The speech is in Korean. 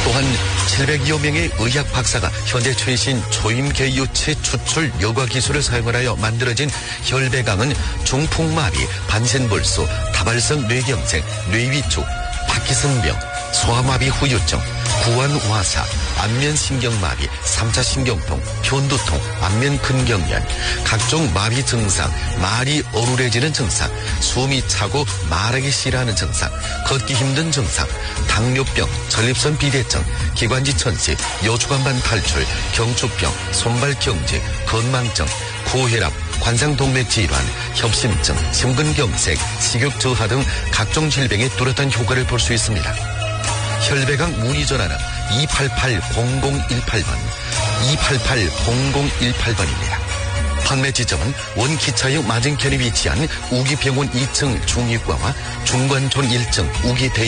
또한 700여 명의 의학 박사가 현재 최신 초임계유체 추출 여과 기술을 사용하여 만들어진 혈배강은 중풍마비, 반센불수, 다발성 뇌경색, 뇌위축, 파키슨병, 소아마비 후유증, 구안화사, 안면신경마비, 3차 신경통, 편두통, 안면근경련, 각종 마비 증상, 말이 어눌해지는 증상, 숨이 차고 말하기 싫어하는 증상, 걷기 힘든 증상, 당뇨병, 전립선 비대증, 기관지 천식, 요추간반 탈출, 경추병, 손발경직, 건망증, 고혈압, 관상동맥 질환, 협심증, 심근경색, 식욕저하 등 각종 질병에 뚜렷한 효과를 볼 수 있습니다. 혈배강 문의 전화는 288-0018번, 288-0018번입니다. 판매 지점은 원기차역 맞은편에 위치한 우기병원 2층 중위과와 중관촌 1층 우기대